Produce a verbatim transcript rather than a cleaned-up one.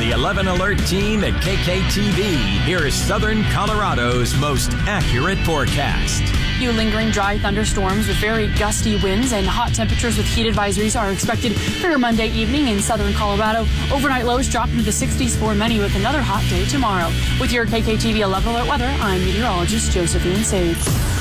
the eleven Alert team at K K T V, here is Southern Colorado's most accurate forecast. Few lingering dry thunderstorms with very gusty winds and hot temperatures with heat advisories are expected for your Monday evening in southern Colorado. Overnight lows drop into the sixties for many with another hot day tomorrow. With your K K T V eleven Alert weather, I'm meteorologist Josephine Sage.